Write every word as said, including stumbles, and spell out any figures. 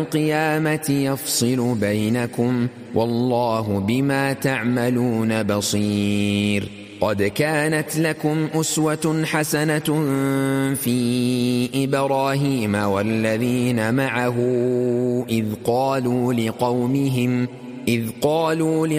القيامة يفصل بينكم والله بما تعملون بصير. قد كانت لكم أسوة حسنة في إبراهيم والذين معه إذ قالوا لقومهم إذ قالوا